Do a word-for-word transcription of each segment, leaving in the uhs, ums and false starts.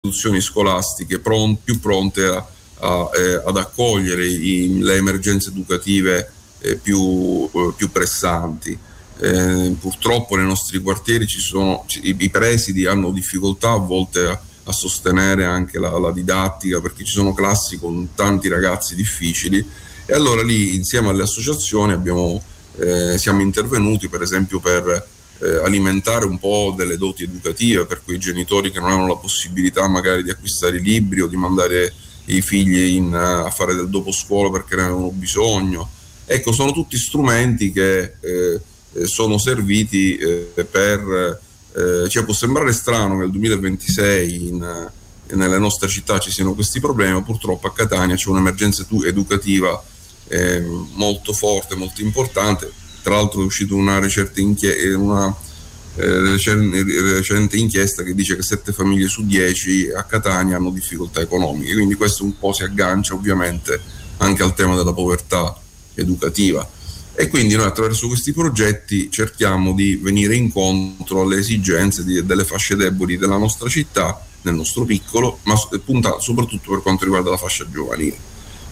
istituzioni scolastiche pron- più pronte a, a, eh, ad accogliere i, le emergenze educative eh, più, eh, più pressanti. Eh, purtroppo nei nostri quartieri ci sono, i, i presidi hanno difficoltà a volte a, a sostenere anche la, la didattica, perché ci sono classi con tanti ragazzi difficili, e allora lì insieme alle associazioni abbiamo, eh, siamo intervenuti per esempio per eh, alimentare un po' delle doti educative per quei genitori che non hanno la possibilità magari di acquistare i libri o di mandare i figli in, a fare del dopo scuola perché ne avevano bisogno. Ecco, sono tutti strumenti che eh, sono serviti eh, per, eh, cioè può sembrare strano che nel duemilaventisei in, nelle nostre città ci siano questi problemi, ma purtroppo a Catania c'è un'emergenza educativa eh, molto forte, molto importante. Tra l'altro è uscita una recente, inchie- una, eh, recente inchiesta che dice che sette famiglie su dieci a Catania hanno difficoltà economiche, quindi questo un po' si aggancia ovviamente anche al tema della povertà educativa. E quindi noi attraverso questi progetti cerchiamo di venire incontro alle esigenze di, delle fasce deboli della nostra città, nel nostro piccolo, ma punta soprattutto per quanto riguarda la fascia giovanile.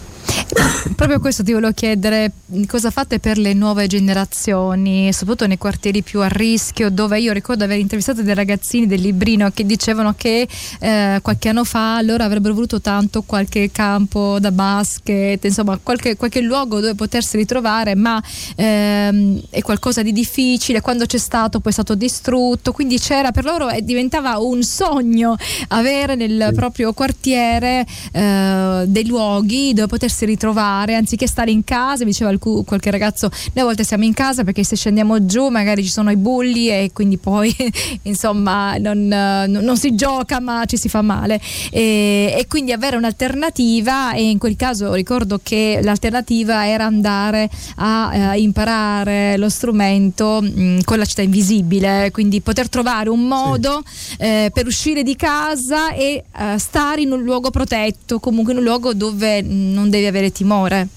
Proprio questo ti volevo chiedere, cosa fate per le nuove generazioni, soprattutto nei quartieri più a rischio, dove io ricordo aver intervistato dei ragazzini del Librino che dicevano che eh, qualche anno fa loro avrebbero voluto tanto qualche campo da basket, insomma qualche, qualche luogo dove potersi ritrovare, ma ehm, è qualcosa di difficile, quando c'è stato poi è stato distrutto, quindi c'era per loro e diventava un sogno avere nel proprio quartiere eh, dei luoghi dove potersi ritrovare anziché stare in casa. Mi diceva alc- qualche ragazzo, noi a volte siamo in casa perché se scendiamo giù magari ci sono i bulli e quindi poi insomma non, non si gioca ma ci si fa male, e, e quindi avere un'alternativa, e in quel caso ricordo che l'alternativa era andare a eh, imparare lo strumento mh, con la città invisibile, quindi poter trovare un modo sì. eh, per uscire di casa e eh, stare in un luogo protetto, comunque in un luogo dove non devi avere timore.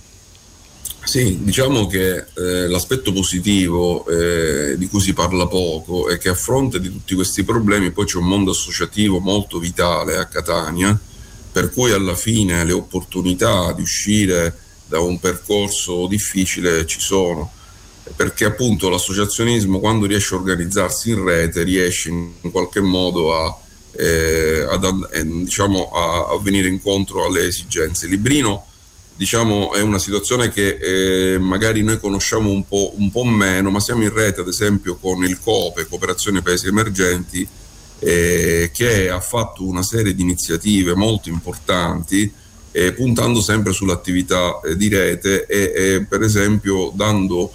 Sì, diciamo che eh, l'aspetto positivo eh, di cui si parla poco è che a fronte di tutti questi problemi poi c'è un mondo associativo molto vitale a Catania, per cui alla fine le opportunità di uscire da un percorso difficile ci sono, perché appunto l'associazionismo, quando riesce a organizzarsi in rete, riesce in qualche modo a, eh, ad, eh, diciamo, a, a venire incontro alle esigenze. Il Librino, diciamo, è una situazione che eh, magari noi conosciamo un po', un po' meno, ma siamo in rete ad esempio con il COPE, Cooperazione Paesi Emergenti, eh, che ha fatto una serie di iniziative molto importanti, eh, puntando sempre sull'attività eh, di rete e, e per esempio dando,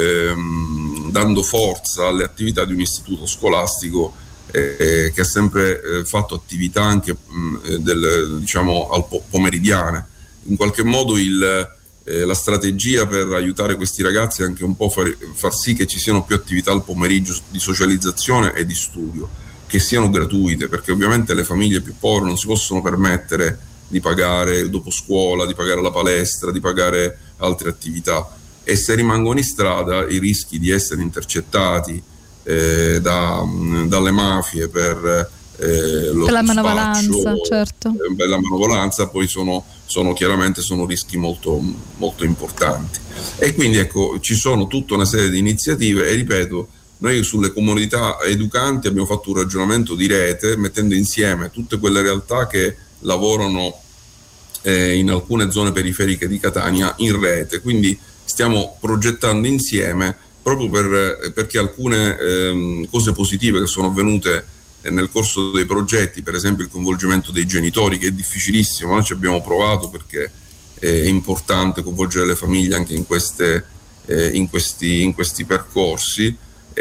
ehm, dando forza alle attività di un istituto scolastico eh, che ha sempre eh, fatto attività anche mh, del, diciamo, al po- pomeridiane. In qualche modo il, eh, la strategia per aiutare questi ragazzi è anche un po' far, far sì che ci siano più attività al pomeriggio di socializzazione e di studio, che siano gratuite, perché ovviamente le famiglie più povere non si possono permettere di pagare il dopo scuola, di pagare la palestra, di pagare altre attività, e se rimangono in strada i rischi di essere intercettati eh, da, dalle mafie per eh, lo per la spaccio, manovalanza, certo. eh, per la manovalanza poi sono sono chiaramente sono rischi molto, molto importanti. E quindi ecco, ci sono tutta una serie di iniziative, e ripeto, noi sulle comunità educanti abbiamo fatto un ragionamento di rete, mettendo insieme tutte quelle realtà che lavorano eh, in alcune zone periferiche di Catania in rete, quindi stiamo progettando insieme proprio per, perché alcune ehm, cose positive che sono avvenute nel corso dei progetti, per esempio il coinvolgimento dei genitori, che è difficilissimo, noi ci abbiamo provato perché è importante coinvolgere le famiglie anche in, queste, eh, in, questi, in questi percorsi,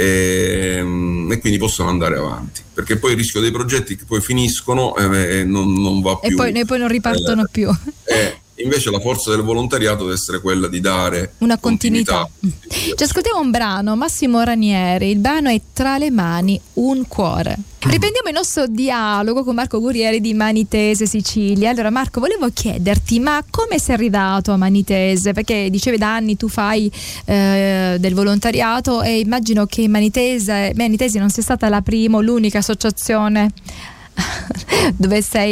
e, e quindi possono andare avanti, perché poi il rischio dei progetti che poi finiscono e eh, non, non va più, e poi, e poi non ripartono eh, più. Eh, invece la forza del volontariato deve essere quella di dare una continuità. continuità. Ci ascoltiamo un brano, Massimo Ranieri, il brano è Tra le mani un cuore. Riprendiamo il nostro dialogo con Marco Guerrieri di Manitese, Sicilia. Allora Marco, volevo chiederti, ma come sei arrivato a Manitese? Perché dicevi da anni tu fai eh, del volontariato, e immagino che Manitese, Manitese non sia stata la prima o l'unica associazione dove sei